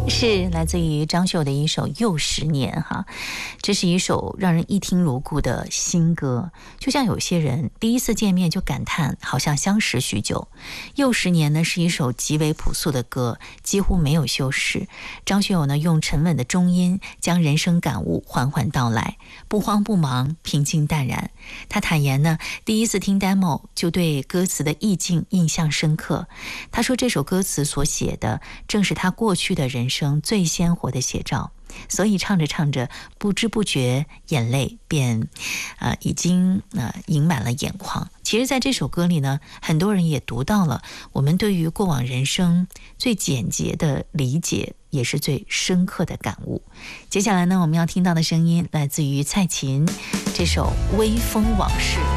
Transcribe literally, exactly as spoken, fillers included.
是来自于张秀的一首《又十年》哈，这是一首让人一听如故的新歌。就像有些人第一次见面就感叹好像相识许久。《又十年》呢是一首极为朴素的歌，几乎没有修饰。张学友呢用沉稳的中音将人生感悟缓缓道来，不慌不忙，平静淡然。他坦言呢，第一次听 demo 就对歌词的意境印象深刻。他说这首歌词所写的正是他过去的人生最鲜活的写照，所以唱着唱着不知不觉眼泪便呃已经呃盈满了眼眶。其实在这首歌里呢，很多人也读到了我们对于过往人生最简洁的理解，也是最深刻的感悟。接下来呢，我们要听到的声音来自于蔡琴，这首《微风往事》。